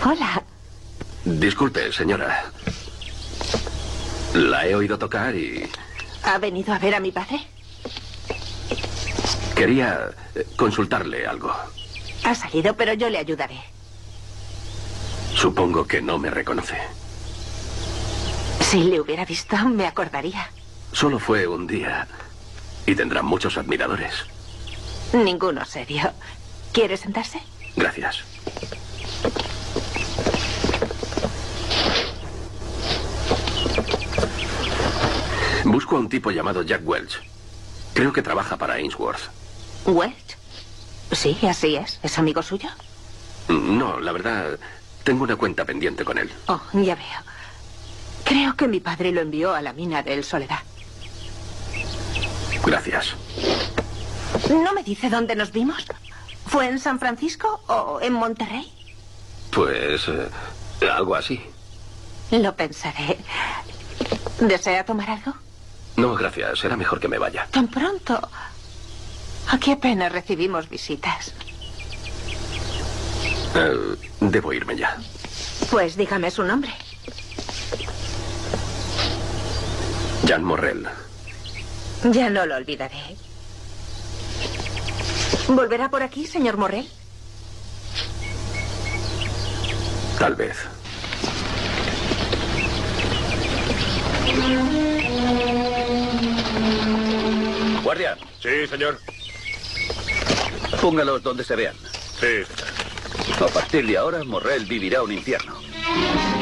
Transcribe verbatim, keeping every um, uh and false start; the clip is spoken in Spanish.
Hola. Disculpe, señora. La he oído tocar y... ¿Ha venido a ver a mi padre? Quería consultarle algo. Ha salido, pero yo le ayudaré. Supongo que no me reconoce. Si le hubiera visto, me acordaría. Solo fue un día y tendrá muchos admiradores. Ninguno serio. ¿Quiere sentarse? Gracias. Busco a un tipo llamado Jack Welch. Creo que trabaja para Ainsworth. ¿Welch? Sí, así es. ¿Es amigo suyo? No, la verdad, tengo una cuenta pendiente con él. Oh, ya veo. Creo que mi padre lo envió a la mina del Soledad. Gracias. ¿No me dice dónde nos vimos? ¿Fue en San Francisco o en Monterrey? Pues... Eh, algo así. Lo pensaré. ¿Desea tomar algo? No, gracias. Será mejor que me vaya. ¿Tan pronto? Aquí apenas recibimos visitas. Eh, debo irme ya. Pues dígame su nombre. Jan Morrell. Ya no lo olvidaré. ¿Volverá por aquí, señor Morrell? Tal vez. Guardia. Sí, señor. Póngalos donde se vean. Sí, señor. A partir de ahora, Morrell vivirá un infierno.